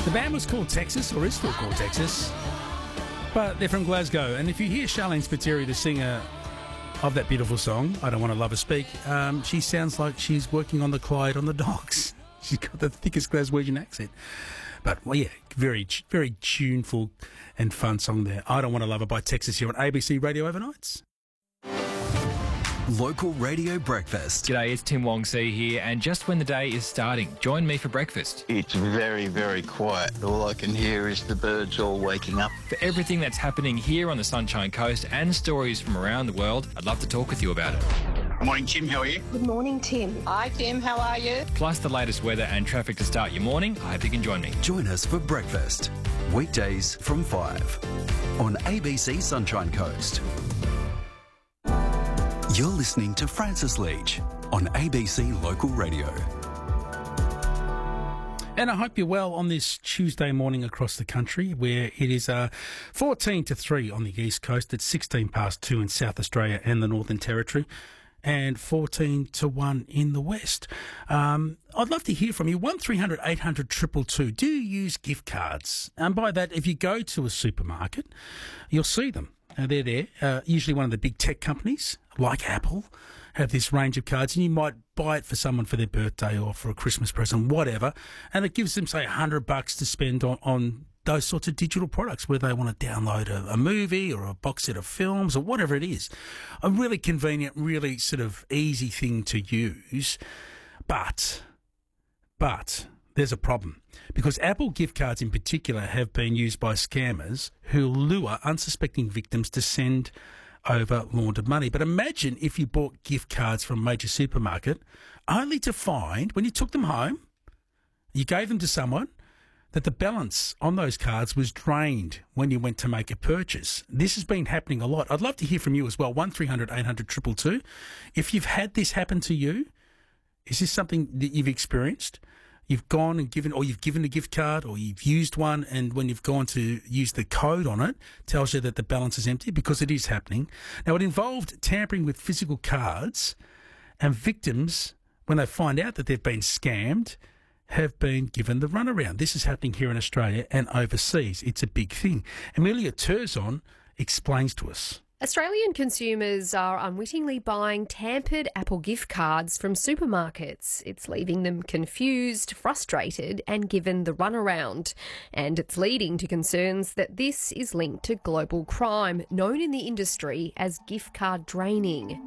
The band was called Texas, or is still called Texas, but they're from Glasgow. And if you hear Charlene Spiteri, the singer of that beautiful song, I Don't Want to Love Her Speak, she sounds like she's working on the Clyde on the docks. She's got the thickest Glaswegian accent. But, well, yeah, very, very tuneful and fun song there. I Don't Want to Love Her by Texas here on ABC Radio Overnights. Local Radio Breakfast. G'day, it's Tim Wong See here, and just when the day is starting, join me for breakfast. It's very, very quiet. All I can hear is the birds all waking up. For everything that's happening here on the Sunshine Coast and stories from around the world, I'd love to talk with you about it. Good morning, Tim. How are you? Good morning, Tim. Hi, Tim. How are you? Plus the latest weather and traffic to start your morning. I hope you can join me. Join us for breakfast. Weekdays from 5 on ABC Sunshine Coast. You're listening to Francis Leach on ABC Local Radio. And I hope you're well on this Tuesday morning across the country, where it is 14 to 3 on the East Coast. It's 16 past 2 in South Australia and the Northern Territory, and 14 to 1 in the West. I'd love to hear from you. 1300 800 222. Do you use gift cards? And by that, if you go to a supermarket, you'll see them. They're there. Usually one of the big tech companies, like Apple, have this range of cards, and you might buy it for someone for their birthday or for a Christmas present, whatever, and it gives them, say, $100 to spend on those sorts of digital products, where they want to download a movie or a box set of films or whatever it is. A really convenient, really sort of easy thing to use, but there's a problem, because Apple gift cards in particular have been used by scammers who lure unsuspecting victims to send over laundered money. But imagine if you bought gift cards from a major supermarket only to find, when you took them home, you gave them to someone, that the balance on those cards was drained when you went to make a purchase. This has been happening a lot. I'd love to hear from you as well. 1300 800 222. If you've had this happen to you, is this something that you've experienced? You've gone and given, or you've given a gift card, or you've used one, and when you've gone to use the code on it, tells you that the balance is empty, because it is happening. Now, it involved tampering with physical cards, and victims, when they find out that they've been scammed, have been given the runaround. This is happening here in Australia and overseas. It's a big thing. Amelia Terzon explains to us. Australian consumers are unwittingly buying tampered Apple gift cards from supermarkets. It's leaving them confused, frustrated and given the runaround. And it's leading to concerns that this is linked to global crime, known in the industry as gift card draining.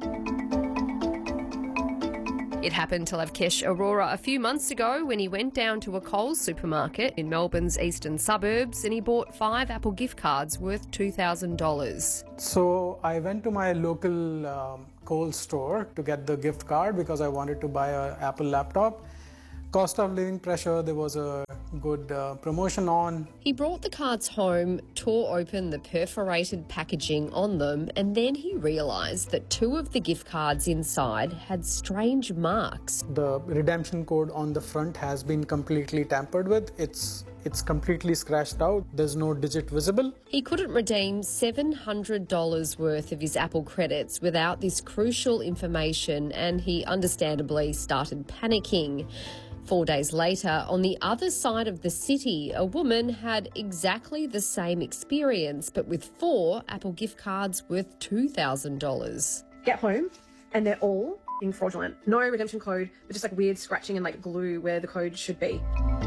It happened to Lavkesh Aurora a few months ago when he went down to a Coles supermarket in Melbourne's eastern suburbs and he bought 5 Apple gift cards worth $2,000. So I went to my local Coles store to get the gift card because I wanted to buy an Apple laptop. Cost of living pressure, there was a good promotion on. He brought the cards home, tore open the perforated packaging on them, and then he realised that 2 of the gift cards inside had strange marks. The redemption code on the front has been completely tampered with. It's completely scratched out. There's no digit visible. He couldn't redeem $700 worth of his Apple credits without this crucial information, and he understandably started panicking. 4 days later, on the other side of the city, a woman had exactly the same experience, but with 4 Apple gift cards worth $2,000. Get home, and they're all fraudulent. No redemption code, but just like weird scratching and like glue where the code should be.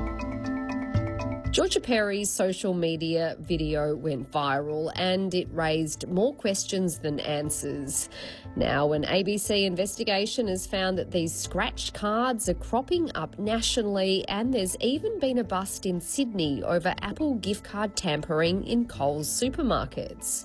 Georgia Perry's social media video went viral and it raised more questions than answers. Now, an ABC investigation has found that these scratched cards are cropping up nationally, and there's even been a bust in Sydney over Apple gift card tampering in Coles supermarkets.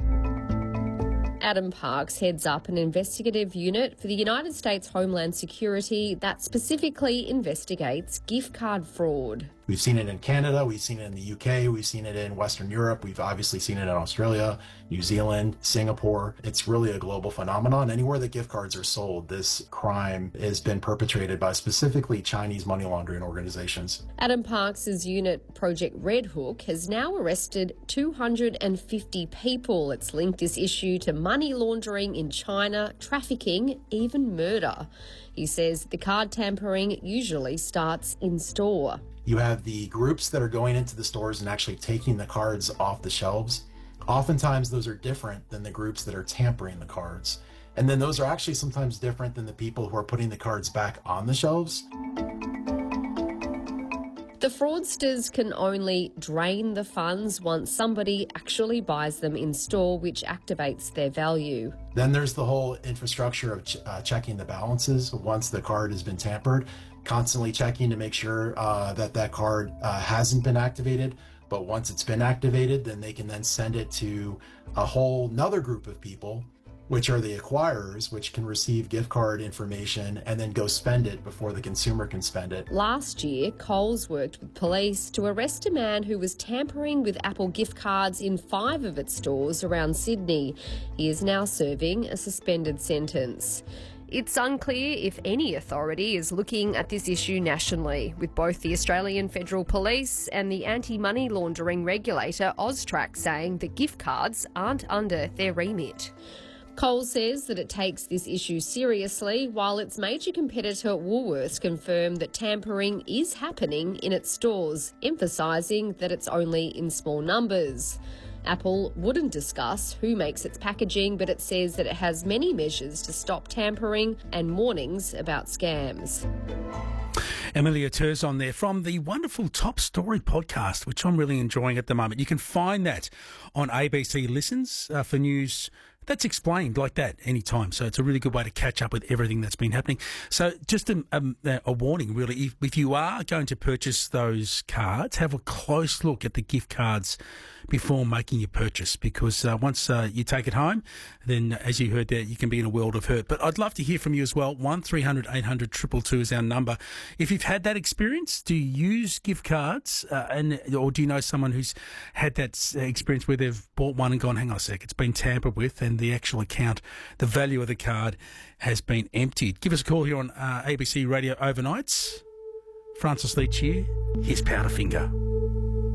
Adam Parks heads up an investigative unit for the United States Homeland Security that specifically investigates gift card fraud. We've seen it in Canada, we've seen it in the UK, we've seen it in Western Europe, we've obviously seen it in Australia, New Zealand, Singapore. It's really a global phenomenon. Anywhere that gift cards are sold, this crime has been perpetrated by specifically Chinese money laundering organizations. Adam Parks' unit, Project Red Hook, has now arrested 250 people. It's linked this issue to money laundering in China, trafficking, even murder. He says the card tampering usually starts in store. You have the groups that are going into the stores and actually taking the cards off the shelves. Oftentimes those are different than the groups that are tampering the cards. And then those are actually sometimes different than the people who are putting the cards back on the shelves. The fraudsters can only drain the funds once somebody actually buys them in store, which activates their value. Then there's the whole infrastructure of checking the balances once the card has been tampered, constantly checking to make sure that card hasn't been activated. But once it's been activated, then they can then send it to a whole nother group of people, which are the acquirers, which can receive gift card information and then go spend it before the consumer can spend it. Last year, Coles worked with police to arrest a man who was tampering with Apple gift cards in 5 of its stores around Sydney. He is now serving a suspended sentence. It's unclear if any authority is looking at this issue nationally, with both the Australian Federal Police and the anti-money laundering regulator AUSTRAC saying that gift cards aren't under their remit. Coles says that it takes this issue seriously, while its major competitor Woolworths confirmed that tampering is happening in its stores, emphasising that it's only in small numbers. Apple wouldn't discuss who makes its packaging, but it says that it has many measures to stop tampering and warnings about scams. Amelia Terzon there from the wonderful Top Story podcast, which I'm really enjoying at the moment. You can find that on ABC Listens for news that's explained like that anytime. So it's a really good way to catch up with everything that's been happening. So just a warning, really, if you are going to purchase those cards, have a close look at the gift cards before making your purchase, because once you take it home, then as you heard there, you can be in a world of hurt. But I'd love to hear from you as well. 1300 800 222 is our number. If you've had that experience, do you use gift cards or do you know someone who's had that experience where they've bought one and gone, hang on a sec, it's been tampered with and the actual account, the value of the card has been emptied? Give us a call here on ABC Radio Overnights. Francis Leach here. Here's Powderfinger.